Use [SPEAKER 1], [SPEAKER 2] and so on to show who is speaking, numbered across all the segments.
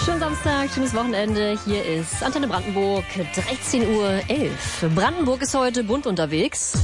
[SPEAKER 1] Schönen Samstag, schönes Wochenende. Hier ist Antenne Brandenburg, 13:11 Uhr. Brandenburg ist heute bunt unterwegs.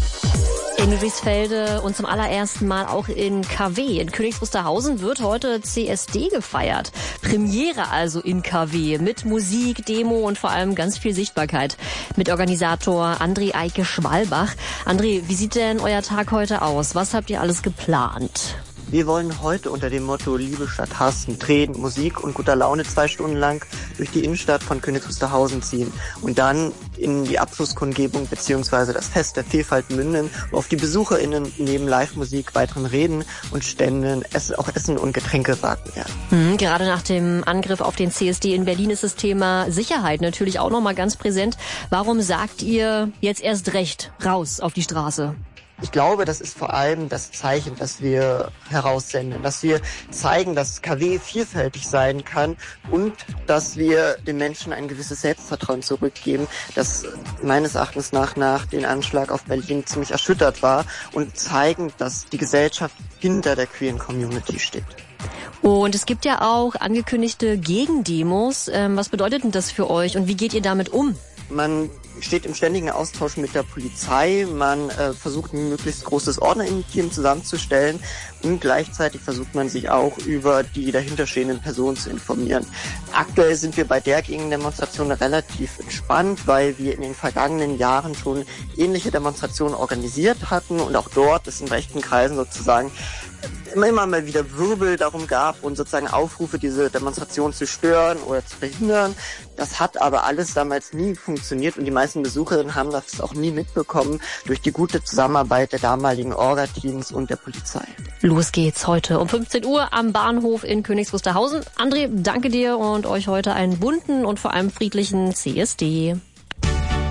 [SPEAKER 1] In Riesfelde und zum allerersten Mal auch in KW. In Königs Wusterhausen wird heute CSD gefeiert. Premiere also in KW mit Musik, Demo und vor allem ganz viel Sichtbarkeit. Mit Organisator André Eike Schwalbach. André, wie sieht denn euer Tag heute aus? Was habt ihr alles geplant?
[SPEAKER 2] Wir wollen heute unter dem Motto Liebe statt Hass mit Tränen, Musik und guter Laune 2 Stunden lang durch die Innenstadt von Königs Wusterhausen ziehen und dann in die Abschlusskundgebung bzw. das Fest der Vielfalt münden, wo auf die BesucherInnen neben Live-Musik, weiteren Reden und Ständen auch Essen und Getränke warten werden.
[SPEAKER 1] Gerade nach dem Angriff auf den CSD in Berlin ist das Thema Sicherheit natürlich auch nochmal ganz präsent. Warum sagt ihr jetzt erst recht raus auf die Straße?
[SPEAKER 2] Ich glaube, das ist vor allem das Zeichen, das wir heraussenden, dass wir zeigen, dass KW vielfältig sein kann und dass wir den Menschen ein gewisses Selbstvertrauen zurückgeben, das meines Erachtens nach dem Anschlag auf Berlin ziemlich erschüttert war und zeigen, dass die Gesellschaft hinter der queeren Community steht.
[SPEAKER 1] Und es gibt ja auch angekündigte Gegendemos. Was bedeutet denn das für euch und wie geht ihr damit um?
[SPEAKER 2] Man steht im ständigen Austausch mit der Polizei, man versucht ein möglichst großes Ordnerinteam zusammenzustellen und gleichzeitig versucht man sich auch über die dahinterstehenden Personen zu informieren. Aktuell sind wir bei der Gegendemonstration relativ entspannt, weil wir in den vergangenen Jahren schon ähnliche Demonstrationen organisiert hatten und auch dort es in rechten Kreisen sozusagen immer mal wieder Wirbel darum gab und sozusagen Aufrufe, diese Demonstration zu stören oder zu verhindern. Das hat aber alles damals nie funktioniert und die meisten Besucherinnen haben das auch nie mitbekommen durch die gute Zusammenarbeit der damaligen Orga-Teams und der Polizei.
[SPEAKER 1] Los geht's heute um 15 Uhr am Bahnhof in Königs Wusterhausen. André, danke dir und euch heute einen bunten und vor allem friedlichen CSD.